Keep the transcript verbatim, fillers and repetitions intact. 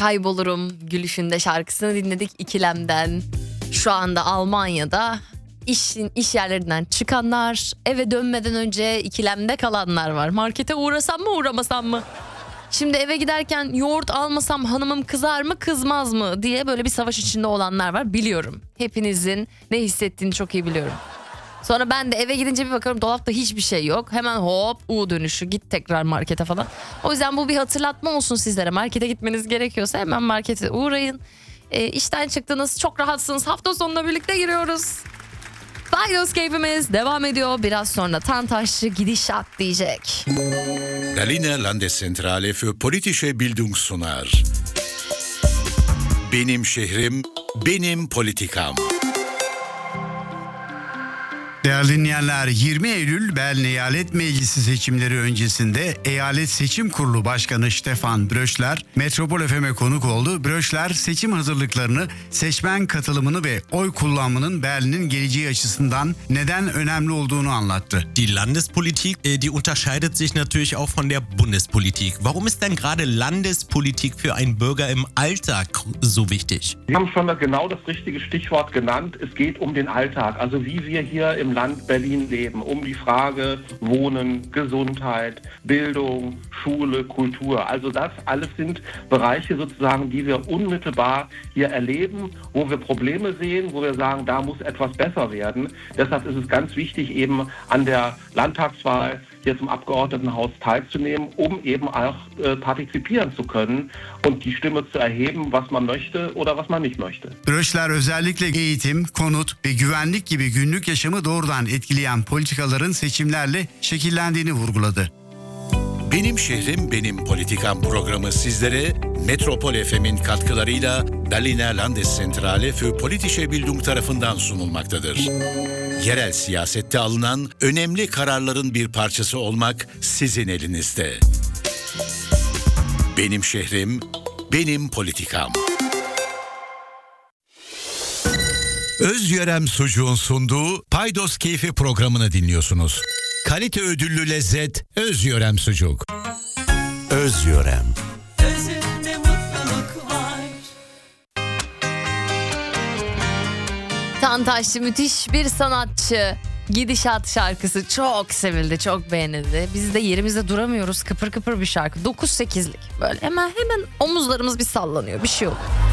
Kaybolurum Gülüşünde şarkısını dinledik İkilem'den. Şu anda Almanya'da işin iş yerlerinden çıkanlar, eve dönmeden önce ikilemde kalanlar var. Markete uğrasam mı uğramasam mı? Şimdi eve giderken yoğurt almasam hanımım kızar mı kızmaz mı diye böyle bir savaş içinde olanlar var, biliyorum. Hepinizin ne hissettiğini çok iyi biliyorum. Sonra ben de eve gidince bir bakıyorum dolapta hiçbir şey yok. Hemen hop U dönüşü, git tekrar markete falan. O yüzden bu bir hatırlatma olsun sizlere. Markete gitmeniz gerekiyorsa hemen markete uğrayın. E, işten çıktınız, çok rahatsınız. Hafta sonuna birlikte giriyoruz. Paydos keyfimiz devam ediyor. Biraz sonra Tantaşçı Gidişat diyecek. Berliner Landeszentrale für politische Bildung sunar. Benim şehrim, benim politikam. Değerli dinleyenler, yirmi Eylül Berlin Eyalet Meclisi seçimleri öncesinde Eyalet Seçim Kurulu Başkanı Stefan Bröschler Metropol F M'e konuk oldu. Bröschler seçim hazırlıklarını, seçmen katılımını ve oy kullanmanın Berlin'in geleceği açısından neden önemli olduğunu anlattı. Die Landespolitik, die unterscheidet sich natürlich auch von der Bundespolitik. Warum ist denn gerade Landespolitik für einen Bürger im Alltag so wichtig? Sie haben schon genau das richtige Stichwort genannt. Es geht um den Alltag, also wie wir hier im Land Berlin leben, um die Frage Wohnen, Gesundheit, Bildung, Schule, Kultur. Also das alles sind Bereiche sozusagen, die wir unmittelbar hier erleben, wo wir Probleme sehen, wo wir sagen, da muss etwas besser werden. Deshalb ist es ganz wichtig, eben an der Landtagswahl hier zum Abgeordnetenhaus teilzunehmen, um eben auch äh, partizipieren zu können und die Stimme zu erheben, was man möchte oder was man nicht möchte. Bröschler özellikle eğitim, konut ve güvenlik gibi günlük yaşamı doğrudan etkileyen politikaların seçimlerle şekillendiğini vurguladı. Benim şehrim, benim politikam programı sizlere Metropol F M'in katkılarıyla Berliner Landeszentrale für politische Bildung tarafından sunulmaktadır. Yerel siyasette alınan önemli kararların bir parçası olmak sizin elinizde. Benim şehrim, benim politikam. Özyörem Sucuğun sunduğu Paydos Keyfi programını dinliyorsunuz. Kalite ödüllü lezzet Özyörem Sucuk. Özyörem. Özünde mutluluk var. Tantaşçı müthiş bir sanatçı. Gidişat şarkısı çok sevildi, çok beğenildi. Biz de yerimizde duramıyoruz, kıpır kıpır bir şarkı. dokuz sekizlik böyle hemen hemen omuzlarımız bir sallanıyor, bir şey oluyor.